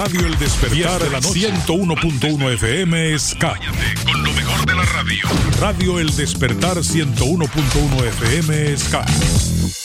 Radio El Despertar de la 101.1 FM Ska. Con lo mejor de la radio. Radio El Despertar 101.1 FM Ska.